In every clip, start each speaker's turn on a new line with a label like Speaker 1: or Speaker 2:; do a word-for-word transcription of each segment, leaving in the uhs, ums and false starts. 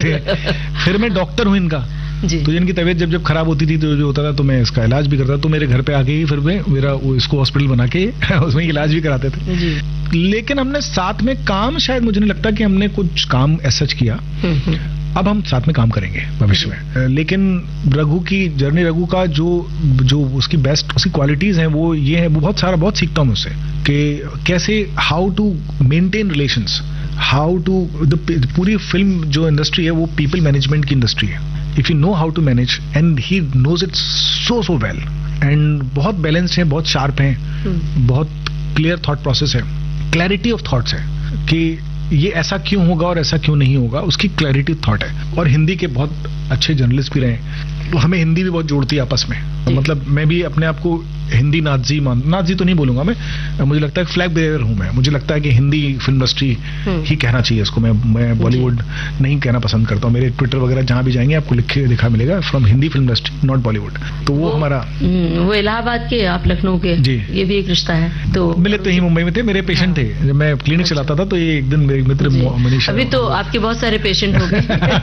Speaker 1: थे। फिर मैं डॉक्टर हूँ इनका, तो इनकी तबीयत जब जब खराब होती थी तो जो होता था तो मैं इसका इलाज भी करता, तो मेरे घर पे आके ही फिर मैं मेरा वो इसको हॉस्पिटल बना के उसमें इलाज भी कराते थे जी। लेकिन हमने साथ में काम, शायद मुझे नहीं लगता कि हमने कुछ काम ऐसा किया। अब हम साथ में काम करेंगे भविष्य में, लेकिन रघु की जर्नी, रघु का जो जो उसकी बेस्ट उसकी क्वालिटीज हैं वो ये है, वो बहुत सारा बहुत सीखता हूँ उससे कि कैसे how to maintain relations, how to पूरी फिल्म जो इंडस्ट्री है वो पीपल मैनेजमेंट की इंडस्ट्री है। If you know how to manage, and he knows it so so well, and बहुत बैलेंस्ड है, बहुत शार्प है, बहुत क्लियर थॉट प्रोसेस है, क्लैरिटी ऑफ थॉट्स है कि ये ऐसा क्यों होगा और ऐसा क्यों नहीं होगा, उसकी क्लैरिटी थॉट है। और हिंदी के बहुत अच्छे जर्नलिस्ट भी रहे, तो हमें हिंदी भी बहुत जोड़ती है आपस में। मतलब मैं भी अपने आप को हिंदी नाजी मान, नाजी तो नहीं बोलूंगा मैं, मुझे लगता है फ्लैग बेयर हूं मैं। मुझे लगता है कि हिंदी फिल्म इंडस्ट्री ही कहना चाहिए इसको, मैं मैं बॉलीवुड नहीं कहना पसंद करता हूँ। मेरे ट्विटर वगैरह जहां भी जाएंगे आपको लिखे लिखा मिलेगा from Hindi film industry not Bollywood. तो वो, वो हमारा
Speaker 2: वो इलाहाबाद के, आप लखनऊ के जी, ये भी एक रिश्ता है। तो
Speaker 1: मिले तो ही मुंबई में थे, मेरे पेशेंट थे जब मैं क्लिनिक चलाता था, तो ये एक दिन मेरे मित्र मनीषा,
Speaker 2: अभी तो आपके बहुत सारे पेशेंट हो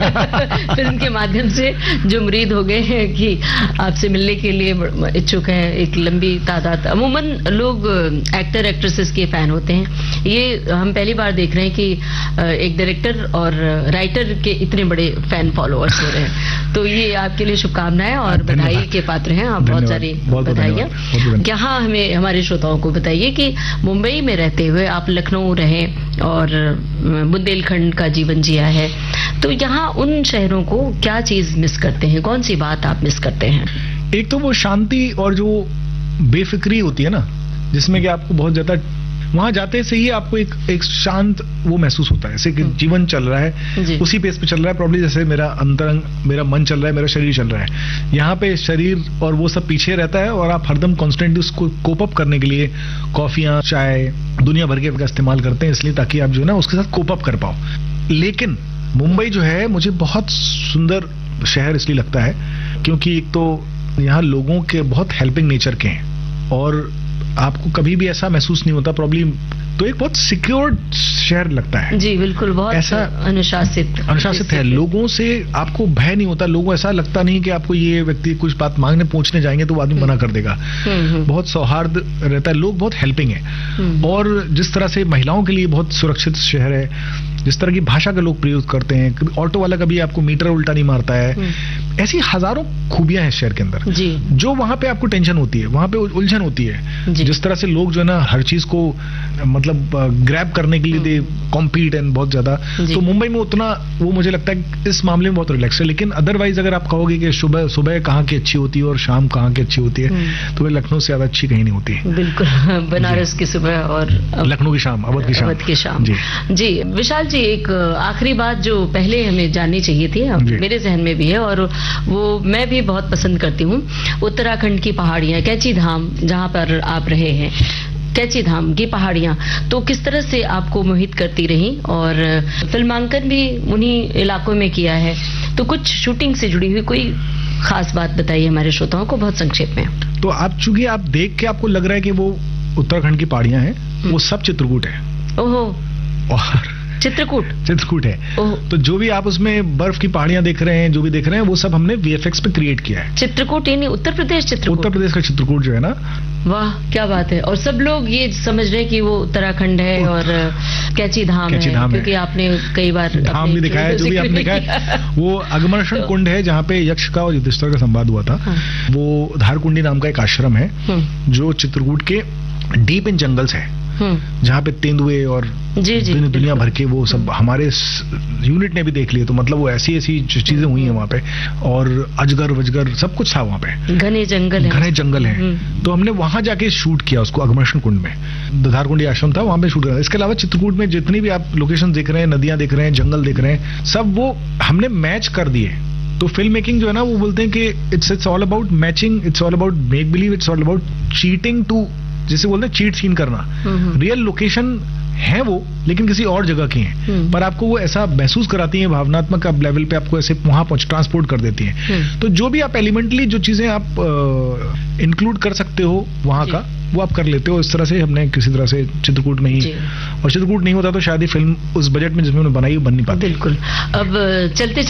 Speaker 2: गए फिल्म के माध्यम से, जो मुरीद हो गए हैं कि आपसे मिलने के लिए इच्छुक हैं, एक लंबी तादाद। अमूमन लोग एक्टर एक्ट्रेसेस के फैन होते हैं, ये हम पहली बार देख रहे हैं कि एक डायरेक्टर और राइटर के इतने बड़े फैन फॉलोअर्स हो रहे हैं। तो ये आपके लिए शुभकामनाएं और बधाई के पात्र हैं आप, बहुत सारी बधाइयां। यहाँ हमें हमारे श्रोताओं को बताइए कि मुंबई में रहते हुए आप लखनऊ रहे और बुंदेलखंड का जीवन जिया है, तो यहाँ उन शहरों को क्या चीज मिस करते हैं, कौन सी बात आप मिस करते हैं?
Speaker 1: एक तो वो शांति और जो बेफिक्री होती है ना, जिसमें कि आपको बहुत ज्यादा वहां जाते से ही आपको एक एक शांत वो महसूस होता है, जैसे कि जीवन चल रहा है उसी पेस पे चल रहा है, प्रॉब्ली जैसे मेरा अंतरंग, मेरा मन चल रहा है, मेरा शरीर चल रहा है। यहाँ पे शरीर और वो सब पीछे रहता है और आप हरदम कॉन्स्टेंटली उसको कोप अप करने के लिए कॉफियां, चाय, दुनिया भर के का इस्तेमाल करते हैं, इसलिए ताकि आप जो है ना उसके साथ कोप अप कर पाओ। लेकिन मुंबई जो है मुझे बहुत सुंदर शहर इसलिए लगता है क्योंकि एक तो यहाँ लोगों के बहुत हेल्पिंग नेचर के हैं और आपको कभी भी ऐसा महसूस नहीं होता प्रॉब्लम, तो एक बहुत सिक्योर्ड शहर लगता है जी। बिल्कुल, बहुत ऐसा अनुशासित अनुशासित है, लोगों से आपको भय नहीं होता, लोगों ऐसा लगता नहीं कि आपको ये व्यक्ति कुछ बात मांगने पहुंचने जाएंगे तो वो आदमी मना कर देगा। बहुत सौहार्द रहता है, लोग बहुत हेल्पिंग है। और जिस तरह से महिलाओं के लिए बहुत सुरक्षित शहर है, जिस तरह की भाषा का लोग प्रयोग करते हैं, ऑटो वाला कभी आपको मीटर उल्टा नहीं मारता है, ऐसी हजारों खूबियां हैं शहर के अंदर जी। जो वहां पे आपको टेंशन होती है, वहां पे उलझन होती है, जिस तरह से लोग जो है ना हर चीज को मतलब ग्रैब करने के लिए दे कॉम्पीट एंड बहुत ज्यादा, तो मुंबई में उतना वो मुझे लगता है इस मामले में बहुत रिलैक्स है। लेकिन अदरवाइज अगर आप कहोगे कि सुबह सुबह कहाँ की अच्छी होती है और शाम कहाँ की अच्छी होती है, तो वे लखनऊ से ज्यादा अच्छी कहीं नहीं होती।
Speaker 2: बिल्कुल, बनारस की सुबह और
Speaker 1: लखनऊ की शाम, अवध की शाम,
Speaker 2: अवध की शाम जी। जी विशाल जी, एक आखिरी बात जो पहले हमें जाननी चाहिए थी, मेरे जहन में भी है और वो मैं भी बहुत पसंद करती हूँ, उत्तराखंड की पहाड़ियां, कैची धाम जहाँ पर आप रहे हैं, कैची धाम की पहाड़ियां तो किस तरह से आपको मोहित करती रही, और फिल्मांकन भी उन्हीं इलाकों में किया है, तो कुछ शूटिंग से जुड़ी हुई कोई खास बात बताइए हमारे श्रोताओं को बहुत संक्षेप में।
Speaker 1: तो आप चूंकि आप देख के आपको लग रहा है कि वो उत्तराखंड की पहाड़ियां हैं, वो सब चित्रकूट है।
Speaker 2: ओहो,
Speaker 1: और
Speaker 2: चित्रकूट
Speaker 1: चित्रकूट है, तो जो भी आप उसमें बर्फ की पहाड़ियां देख रहे हैं, जो भी देख रहे हैं, वो सब हमने वीएफएक्स पे क्रिएट किया है।
Speaker 2: चित्रकूट यानी उत्तर प्रदेश चित्रकूट,
Speaker 1: उत्तर प्रदेश का चित्रकूट जो है ना,
Speaker 2: वाह क्या बात है। और सब लोग ये समझ रहे हैं कि वो उत्तराखंड है और कैची धाम कैची है, धाम क्योंकि है। आपने कई बार
Speaker 1: धाम भी दिखाया है, जो भी आपने दिखाया वो अगमर्षण तो, कुंड है जहाँ पे यक्ष का और युधिष्ठिर का संवाद हुआ था। हाँ। वो धारकुंडी नाम का एक आश्रम है जो चित्रकूट के डीप इन जंगल्स है, जहाँ पे तेंदुए और
Speaker 2: जी, जी,
Speaker 1: दुनिया भर के वो सब हमारे यूनिट ने भी देख लिए। तो मतलब वो ऐसी ऐसी चीजें हुई हैं वहाँ पे, और अजगर वजगर सब कुछ था वहाँ पे,
Speaker 2: घने जंगल है,
Speaker 1: घने जंगल है। तो हमने वहां जाके शूट किया उसको, अगमर्षण कुंड में, धारकुंडी आश्रम था, वहां पे शूट किया। इसके अलावा चित्रकूट में जितनी भी आप लोकेशन देख रहे हैं, नदियां देख रहे हैं, जंगल देख रहे हैं, सब वो हमने मैच कर दिए। तो फिल्म मेकिंग जो है ना, वो बोलते हैं कि it's it's all about matching, it's all about make believe, it's all about cheating to, जैसे बोलते हैं चीट सीन करना। रियल लोकेशन है वो, लेकिन किसी और जगह की है, पर आपको वो ऐसा महसूस कराती है, भावनात्मक लेवल पे आपको ऐसे वहां पहुंच ट्रांसपोर्ट कर देती है। तो जो भी आप एलिमेंटली जो चीजें आप इंक्लूड कर सकते हो वहां का, वो आप कर लेते हो। इस तरह से हमने किसी तरह से चित्रकूट में ही, और चित्रकूट नहीं होता तो शायद ही फिल्म उस बजट में जिसमें उन्होंने बनाई वो बन नहीं पाती।
Speaker 2: बिल्कुल। अब चलते